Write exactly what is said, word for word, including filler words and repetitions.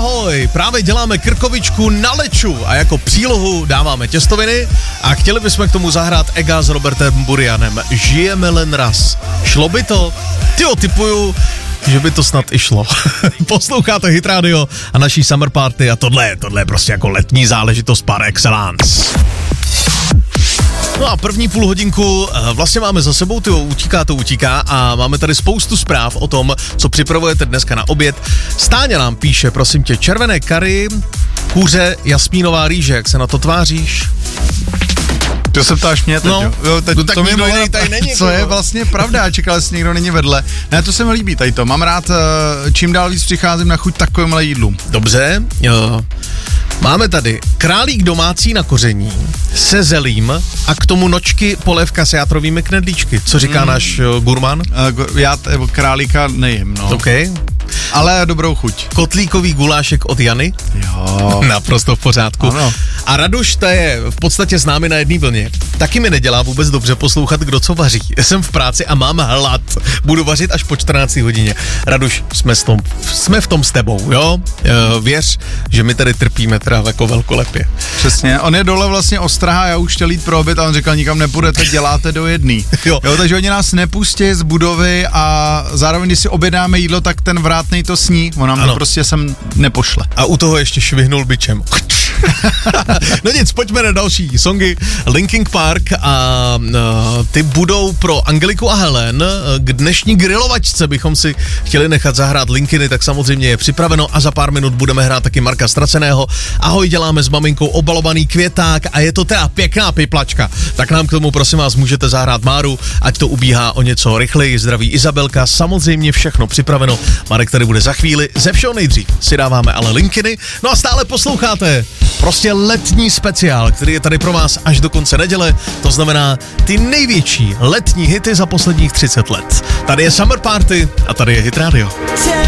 ahoj, právě děláme krkovičku na leču a jako přílohu dáváme těstoviny a chtěli bychom k tomu zahrát Ega s Robertem Burianem. Žijeme len raz. Šlo by to? Tyjo, tipuju, že by to snad i šlo. Posloucháte Hit Radio a naší Summer Party a tohle, tohle je prostě jako letní záležitost par excellence. No a první půl hodinku vlastně máme za sebou, tyjo, utíká to utíká a máme tady spoustu zpráv o tom, co připravujete dneska na oběd. Stáňa nám píše, prosím tě, červené kary, kuře, jasmínová rýže, jak se na to tváříš? To se ptáš mě teď, no, jo? jo teď, no tak to mi jiný tady není. Co je vlastně pravda, čekal, jestli někdo není vedle. Ne, to se mi líbí tady to. Mám rád, čím dál víc přicházím na chuť takovémhle jídlu. Dobře, jo. Máme tady králík domácí na koření se zelím a k tomu nočky polévka s játrovými knedlíčky. Co říká mm. náš uh, gurmán? Uh, já t- králíka nejím, no. OK. Ale dobrou chuť. Kotlíkový gulášek od Jany. Jo. Naprosto v pořádku. Ano. A Raduš, ta je v podstatě s námi na jedné vlně. Taky mi nedělá vůbec dobře poslouchat, kdo co vaří. Jsem v práci a mám hlad. Budu vařit až po čtrnácté hodině. Raduš, jsme, s tom, jsme v tom s tebou, jo? E, věř, že my tady trpíme teda jako velkolepě. Přesně. On je dole vlastně ostrahá, já už chtěl jít pro oběd a on říkal, nikam nepůjdete, děláte do jedný. jo. jo. Takže oni nás nepustí z budovy a zároveň, když si objednáme jídlo, tak ten vrátnej to sní. On nám to prostě sem nepošle. A u toho ještě švihnul bičem. No nic, pojďme na další songy. Linkin Park a uh, ty budou pro Angeliku a Helen. K dnešní grilovačce bychom si chtěli nechat zahrát Linkiny, tak samozřejmě je připraveno a za pár minut budeme hrát taky Marka Straceného. Ahoj, děláme s maminkou obalovaný květák a je to teda pěkná piplačka. Tak nám k tomu prosím vás můžete zahrát Máru, ať to ubíhá o něco rychleji. Zdraví Izabelka, samozřejmě všechno připraveno. Marek tady bude za chvíli. Ze všeho nejdřív si dáváme ale Linkiny. No a stále posloucháte prostě letní speciál, který je tady pro vás až do konce neděle, to znamená ty největší letní hity za posledních třicet let. Tady je Summer Party a tady je Hit Radio.